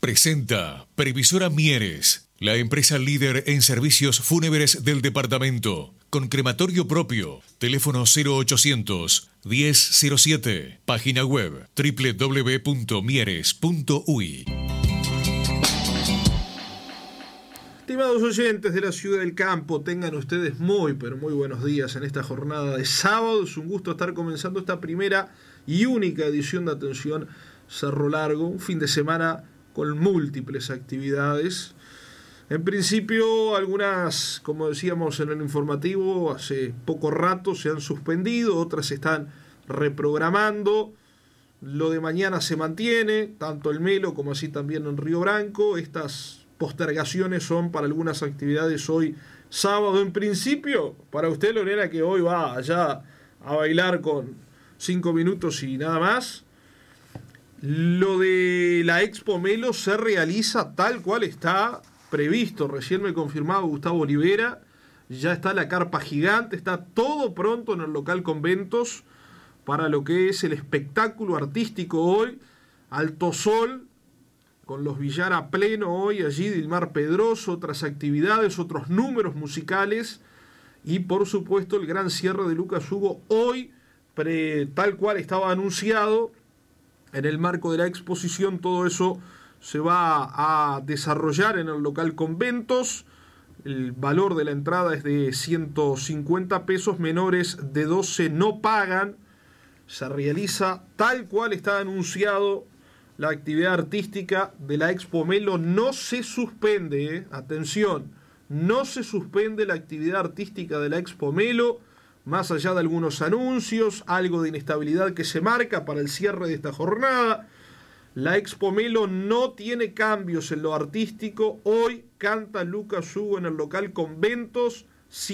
Presenta Previsora Mieres, la empresa líder en servicios fúnebres del departamento, con crematorio propio. Teléfono 0800 1007. Página web www.mieres.ui. Estimados oyentes de la ciudad del campo, tengan ustedes muy, pero muy buenos días en esta jornada de sábado. Es un gusto estar comenzando esta primera y única edición de Atención Cerro Largo, un fin de semana con múltiples actividades. En principio, algunas, como decíamos en el informativo, hace poco rato se han suspendido, otras se están reprogramando. Lo de mañana se mantiene, tanto el Melo como así también en Río Branco. Estas postergaciones son para algunas actividades hoy sábado. En principio, para usted, Lorena, que hoy va allá a bailar con 5 minutos y nada más, lo de la Expo Melo se realiza tal cual está previsto. Recién me confirmaba Gustavo Olivera, ya está la carpa gigante, está todo pronto en el local Conventos para lo que es el espectáculo artístico hoy. Alto Sol, con los Villar a pleno hoy, allí Dilmar Pedroso, otras actividades, otros números musicales y por supuesto el gran cierre de Lucas Hugo hoy, tal cual estaba anunciado en el marco de la exposición. Todo eso se va a desarrollar en el local Conventos. El valor de la entrada es de 150 pesos, menores de 12 no pagan. Se realiza tal cual está anunciado. La actividad artística de la Expo Melo no se suspende, atención, no se suspende la actividad artística de la Expo Melo, más allá de algunos anuncios, algo de inestabilidad que se marca para el cierre de esta jornada. La Expo Melo no tiene cambios en lo artístico. Hoy canta Lucas Hugo en el local Conventos,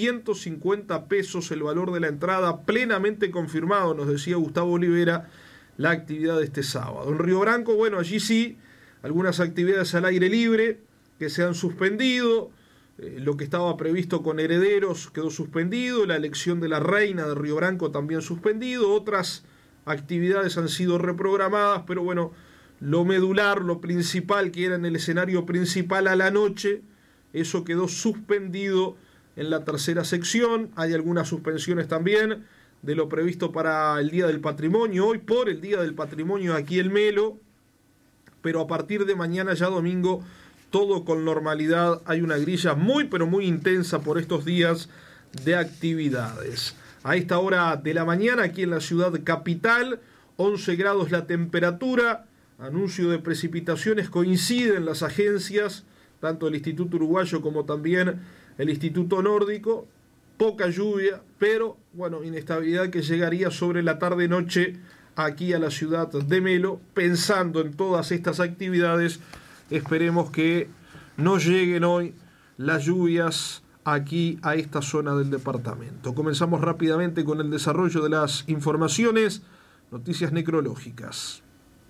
150 pesos el valor de la entrada, plenamente confirmado, nos decía Gustavo Olivera, la actividad de este sábado. En Río Branco, bueno, allí sí, algunas actividades al aire libre que se han suspendido. Lo que estaba previsto con Herederos quedó suspendido, la elección de la reina de Río Branco también suspendido, otras actividades han sido reprogramadas, pero bueno, lo medular, lo principal, que era en el escenario principal a la noche, eso quedó suspendido en la tercera sección. Hay algunas suspensiones también de lo previsto para el Día del Patrimonio, hoy por el Día del Patrimonio aquí el Melo, pero a partir de mañana ya domingo todo con normalidad. Hay una grilla muy pero muy intensa por estos días de actividades. A esta hora de la mañana aquí en la ciudad capital, 11 grados la temperatura, anuncio de precipitaciones, coinciden las agencias, tanto el Instituto Uruguayo como también el Instituto Nórdico, poca lluvia, pero bueno, inestabilidad que llegaría sobre la tarde-noche aquí a la ciudad de Melo. Pensando en todas estas actividades, esperemos que no lleguen hoy las lluvias aquí a esta zona del departamento. Comenzamos rápidamente con el desarrollo de las informaciones. Noticias necrológicas.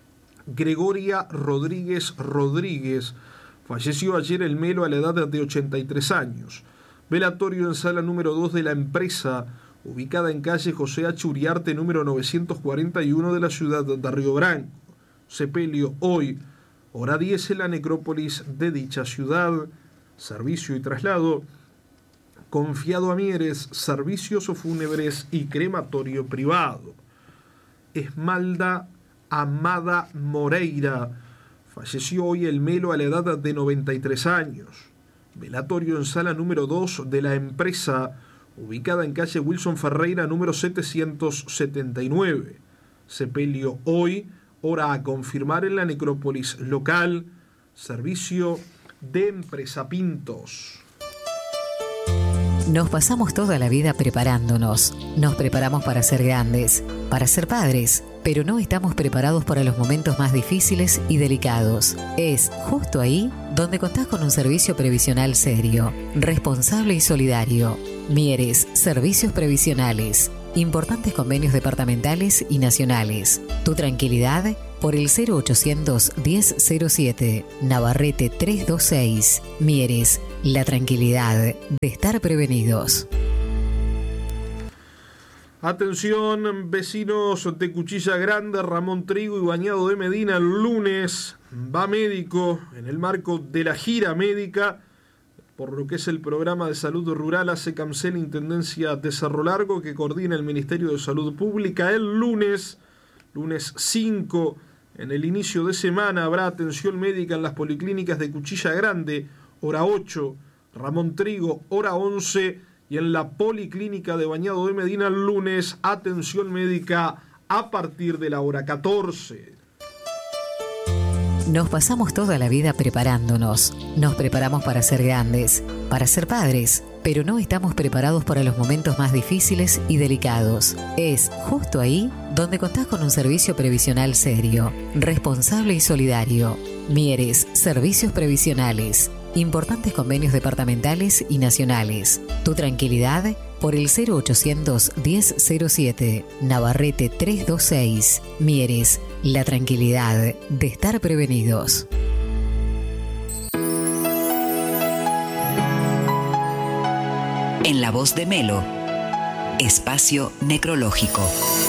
Gregoria Rodríguez falleció ayer el Melo a la edad de 83 años. Velatorio en sala número 2 de la empresa, ubicada en calle José H. Uriarte, número 941 de la ciudad de Río Branco. Sepelio hoy, hora 10 en la necrópolis de dicha ciudad. Servicio y traslado confiado a Mieres, servicios fúnebres y crematorio privado. Esmalda Amada Moreira falleció hoy el Melo a la edad de 93 años. Velatorio en sala número 2 de la empresa, ubicada en calle Wilson Ferreira, número 779. Sepelio hoy, hora a confirmar en la necrópolis local. Servicio de Empresa Pintos. Nos pasamos toda la vida preparándonos. Nos preparamos para ser grandes, para ser padres, pero no estamos preparados para los momentos más difíciles y delicados. Es justo ahí donde contás con un servicio previsional serio, responsable y solidario. Mieres Servicios Previsionales. Importantes convenios departamentales y nacionales. Tu tranquilidad por el 0800 1007, Navarrete 326. Mieres, la tranquilidad de estar prevenidos. Atención, vecinos de Cuchilla Grande, Ramón Trigo y Bañado de Medina, el lunes Va Médico, en el marco de la gira médica, por lo que es el programa de salud rural ACECAMCEL Intendencia de Cerro Largo, que coordina el Ministerio de Salud Pública. El lunes 5, en el inicio de semana, habrá atención médica en las policlínicas de Cuchilla Grande, hora 8, Ramón Trigo, hora 11, y en la policlínica de Bañado de Medina el lunes, atención médica a partir de la hora 14. Nos pasamos toda la vida preparándonos. Nos preparamos para ser grandes, para ser padres, pero no estamos preparados para los momentos más difíciles y delicados. Es justo ahí donde contás con un servicio previsional serio, responsable y solidario. Mieres Servicios Previsionales. Importantes convenios departamentales y nacionales. Tu tranquilidad por el 0800 1007, Navarrete 326. Mieres, la tranquilidad de estar prevenidos. En la voz de Melo, espacio necrológico.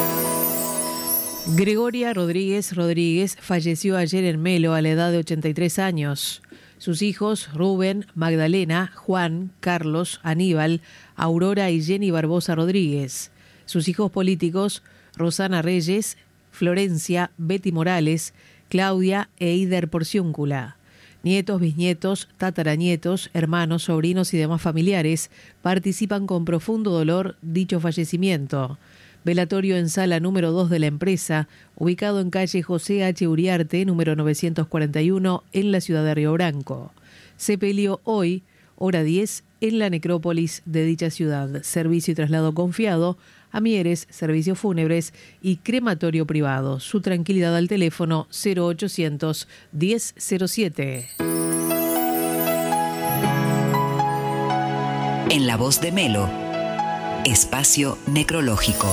Gregoria Rodríguez falleció ayer en Melo a la edad de 83 años. Sus hijos, Rubén, Magdalena, Juan, Carlos, Aníbal, Aurora y Jenny Barbosa Rodríguez. Sus hijos políticos, Rosana Reyes, Florencia, Betty Morales, Claudia e Ider Porciúncula. Nietos, bisnietos, tataranietos, hermanos, sobrinos y demás familiares participan con profundo dolor dicho fallecimiento. Velatorio en sala número 2 de la empresa, ubicado en calle José H. Uriarte, número 941, en la ciudad de Río Branco. Sepelio hoy, hora 10, en la necrópolis de dicha ciudad. Servicio y traslado confiado a Mieres, servicios fúnebres y crematorio privado. Su tranquilidad al teléfono 0800 1007. En la voz de Melo, espacio necrológico.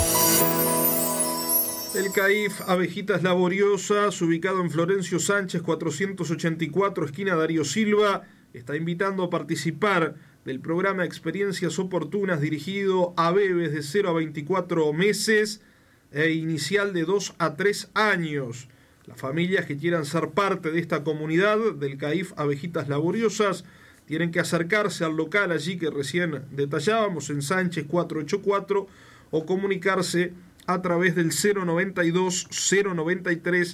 El CAIF Abejitas Laboriosas, ubicado en Florencio Sánchez 484, esquina Darío Silva, está invitando a participar del programa Experiencias Oportunas dirigido a bebés de 0 a 24 meses e inicial de 2 a 3 años. Las familias que quieran ser parte de esta comunidad del CAIF Abejitas Laboriosas tienen que acercarse al local allí que recién detallábamos, en Sánchez 484, o comunicarse a través del 092 093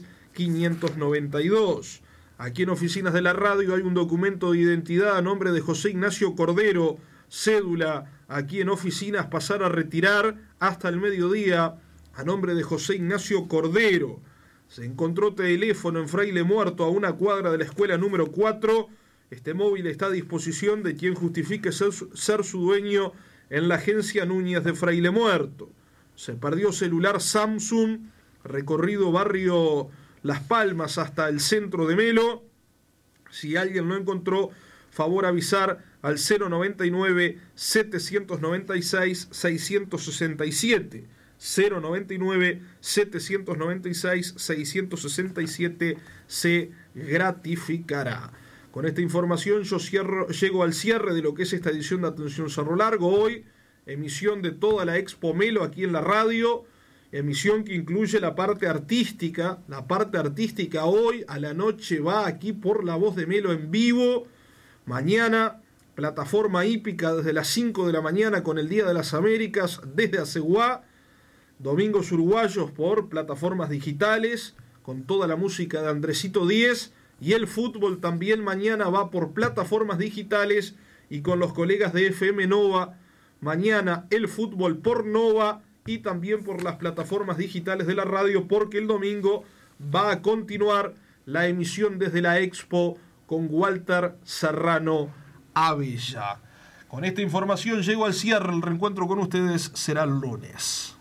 592. Aquí en Oficinas de la Radio hay un documento de identidad a nombre de José Ignacio Cordero, cédula aquí en Oficinas, pasar a retirar hasta el mediodía a nombre de José Ignacio Cordero. Se encontró teléfono en Fraile Muerto, a una cuadra de la escuela número 4. Este móvil está a disposición de quien justifique ser su dueño en la agencia Núñez de Fraile Muerto. Se perdió celular Samsung, recorrido barrio Las Palmas hasta el centro de Melo. Si alguien lo encontró, favor avisar al 099 796 667. 099 796 667 se gratificará. Con esta información yo llego al cierre de lo que es esta edición de Atención Cerro Largo. Hoy, emisión de toda la Expo Melo aquí en la radio, emisión que incluye la parte artística. La parte artística hoy a la noche va aquí por La Voz de Melo en vivo. Mañana, plataforma hípica desde las 5 de la mañana con el Día de las Américas desde Aceguá. Domingos uruguayos por plataformas digitales con toda la música de Andresito Díez. Y el fútbol también mañana va por plataformas digitales y con los colegas de FM Nova. Mañana el fútbol por Nova y también por las plataformas digitales de la radio, porque el domingo va a continuar la emisión desde la Expo con Walter Serrano Avella. Con esta información llego al cierre. El reencuentro con ustedes será el lunes.